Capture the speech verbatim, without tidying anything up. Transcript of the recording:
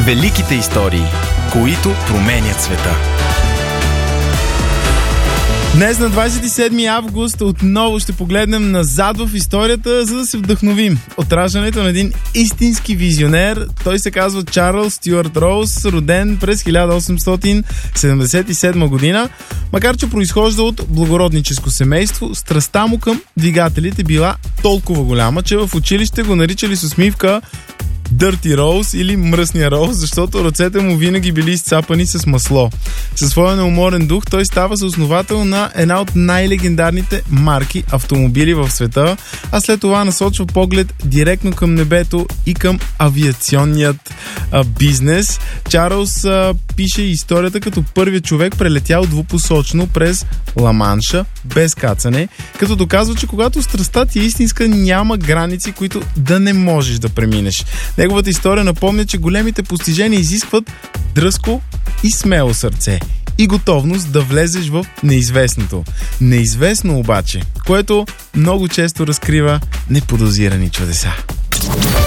Великите истории, които променят света. Днес на двадесет и седми август отново ще погледнем назад в историята, за да се вдъхновим от раждането на един истински визионер. Той се казва Чарлз Стюарт Роуз, роден през хиляда осемстотин седемдесет и седма година. Макар че произхожда от благородническо семейство, страстта му към двигателите била толкова голяма, че в училище го наричали с усмивка Дърти Роуз или Мръсния Роуз, защото ръцете му винаги били изцапани с масло. Със своя неуморен дух той става съосновател на една от най-легендарните марки автомобили в света, а след това насочва поглед директно към небето и към авиационният а, бизнес. Чарлз а, пише историята като първият човек прелетял двупосочно през Ла-Манша без кацане, като доказва, че когато страстта ти е истинска, няма граници, които да не можеш да преминеш. Неговата история напомня, че големите постижения изискват дръзко и смело сърце и готовност да влезеш в неизвестното. Неизвестно обаче, което много често разкрива неподозирани чудеса.